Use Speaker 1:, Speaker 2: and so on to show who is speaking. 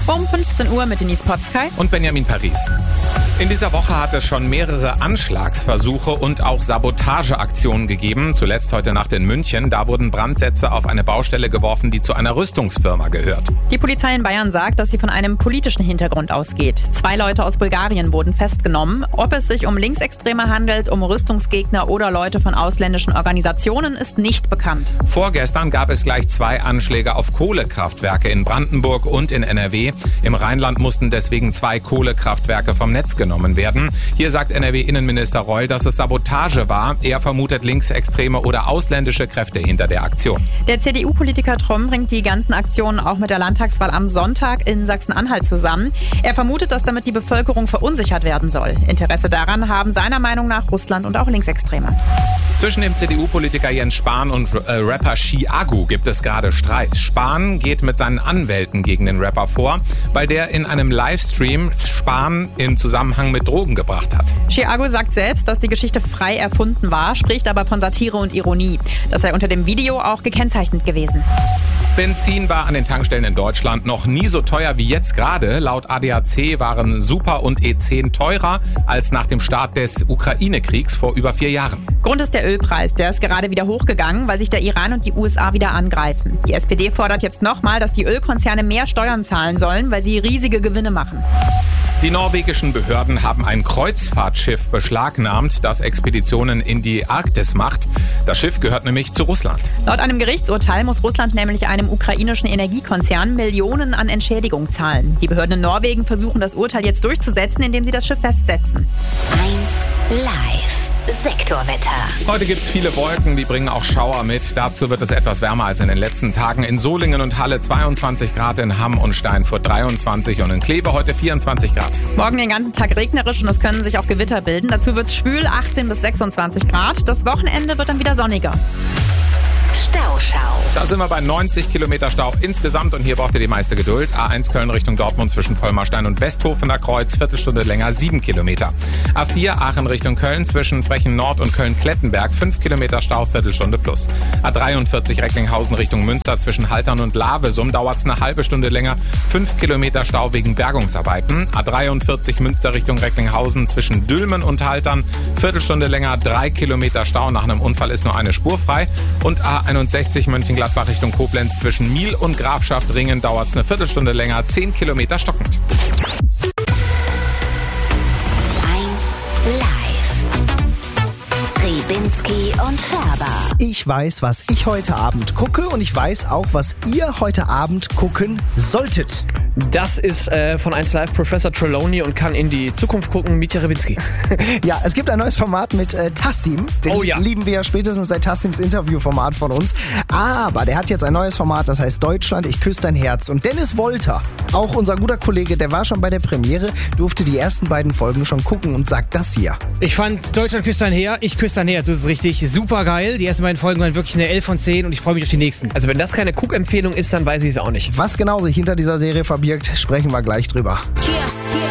Speaker 1: Um 15 Uhr mit Denise Potzkei
Speaker 2: und Benjamin Paris. In dieser Woche hat es schon mehrere Anschlagsversuche und auch Sabotageaktionen gegeben. Zuletzt heute Nacht in München. Da wurden Brandsätze auf eine Baustelle geworfen, die zu einer Rüstungsfirma gehört.
Speaker 1: Die Polizei in Bayern sagt, dass sie von einem politischen Hintergrund ausgeht. 2 Leute aus Bulgarien wurden festgenommen. Ob es sich um Linksextreme handelt, um Rüstungsgegner oder Leute von ausländischen Organisationen, ist nicht bekannt.
Speaker 2: Vorgestern gab es gleich 2 Anschläge auf Kohlekraftwerke in Brandenburg und in NRW. Im Rheinland mussten deswegen 2 Kohlekraftwerke vom Netz genommen werden. Hier sagt NRW-Innenminister Reul, dass es Sabotage war. Er vermutet linksextreme oder ausländische Kräfte hinter der Aktion.
Speaker 1: Der CDU-Politiker Tromm bringt die ganzen Aktionen auch mit der Landtagswahl am Sonntag in Sachsen-Anhalt zusammen. Er vermutet, dass damit die Bevölkerung verunsichert werden soll. Interesse daran haben seiner Meinung nach Russland und auch Linksextreme.
Speaker 2: Zwischen dem CDU-Politiker Jens Spahn und Rapper Chiago gibt es gerade Streit. Spahn geht mit seinen Anwälten gegen den Rapper vor, weil der in einem Livestream Spahn in Zusammenhang mit Drogen gebracht hat.
Speaker 1: Chiago sagt selbst, dass die Geschichte frei erfunden war, spricht aber von Satire und Ironie. Das sei unter dem Video auch gekennzeichnet gewesen.
Speaker 2: Benzin war an den Tankstellen in Deutschland noch nie so teuer wie jetzt gerade. Laut ADAC waren Super und E10 teurer als nach dem Start des Ukraine-Kriegs vor über 4 Jahren.
Speaker 1: Grund ist der Ölpreis. Der ist gerade wieder hochgegangen, weil sich der Iran und die USA wieder angreifen. Die SPD fordert jetzt nochmal, dass die Ölkonzerne mehr Steuern zahlen sollen, weil sie riesige Gewinne machen.
Speaker 2: Die norwegischen Behörden haben ein Kreuzfahrtschiff beschlagnahmt, das Expeditionen in die Arktis macht. Das Schiff gehört nämlich zu Russland.
Speaker 1: Laut einem Gerichtsurteil muss Russland nämlich einem ukrainischen Energiekonzern Millionen an Entschädigung zahlen. Die Behörden in Norwegen versuchen das Urteil jetzt durchzusetzen, indem sie das Schiff festsetzen.
Speaker 3: 1 Live. Sektorwetter.
Speaker 2: Heute gibt's viele Wolken, die bringen auch Schauer mit. Dazu wird es etwas wärmer als in den letzten Tagen. In Solingen und Halle 22 Grad, in Hamm und Steinfurt 23 und in Kleve heute 24 Grad.
Speaker 1: Morgen den ganzen Tag regnerisch und es können sich auch Gewitter bilden. Dazu wird's schwül, 18 bis 26 Grad. Das Wochenende wird dann wieder sonniger.
Speaker 3: Stauschau.
Speaker 2: Da sind wir bei 90 Kilometer Stau insgesamt und hier braucht ihr die meiste Geduld. A1 Köln Richtung Dortmund zwischen Vollmarstein und Westhofener Kreuz, Viertelstunde länger, 7 Kilometer. A4 Aachen Richtung Köln zwischen Frechen Nord und Köln-Klettenberg, 5 Kilometer Stau, Viertelstunde plus. A43 Recklinghausen Richtung Münster zwischen Haltern und Lavesum dauert's eine halbe Stunde länger, 5 Kilometer Stau wegen Bergungsarbeiten. A43 Münster Richtung Recklinghausen zwischen Dülmen und Haltern, Viertelstunde länger, 3 Kilometer Stau. Nach einem Unfall ist nur eine Spur frei. Und A61 Mönchengladbach Richtung Koblenz zwischen Miel und Grafschaft Ringen dauert's eine Viertelstunde länger, 10 Kilometer stockend.
Speaker 3: 1 Live. Ribinski und Färber.
Speaker 4: Ich weiß, was ich heute Abend gucke und ich weiß auch, was ihr heute Abend gucken solltet.
Speaker 5: Das ist von 1 Live Professor Trelawney und kann in die Zukunft gucken, Mitja Ribinski.
Speaker 4: Ja, es gibt ein neues Format mit Tassim. Den lieben wir ja spätestens seit Tassims Interviewformat von uns. Aber der hat jetzt ein neues Format, das heißt Deutschland, ich küsse dein Herz. Und Dennis Wolter, auch unser guter Kollege, der war schon bei der Premiere, durfte die ersten beiden Folgen schon gucken und sagt das hier.
Speaker 6: Ich fand Deutschland küsst dein Herz, ich küsse dein Herz, das ist richtig super geil. Die ersten beiden Folgen waren wirklich eine 11 von 10 und ich freue mich auf die nächsten.
Speaker 5: Also wenn das keine Guckempfehlung ist, dann weiß ich es auch nicht.
Speaker 4: Was genau sich hinter dieser Serie verbirgt, sprechen wir gleich drüber.
Speaker 3: Hier